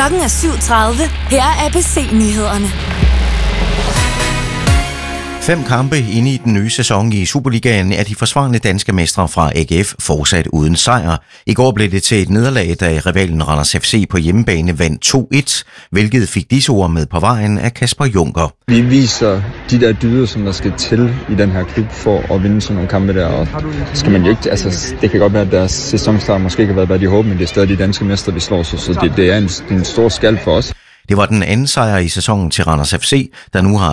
Klokken er 7:30. Her er ABC-nyhederne. 5 kampe inde i den nye sæson i Superligaen er de forsvarende danske mestre fra AGF fortsat uden sejr. I går blev det til et nederlag, da rivalen Randers FC på hjemmebane vandt 2-1, hvilket fik disse ord med på vejen af Kasper Junker. Vi viser de der dyder, som der skal til i den her klub for at vinde sådan nogle kampe der. Og skal man jo ikke, altså, det kan godt være, at deres sæsonstart måske ikke har været, hvad de håber, men det er stadig de danske mestre, vi slår sig, så det er en stor skal for os. Det var den anden sejr i sæsonen til Randers FC, der nu har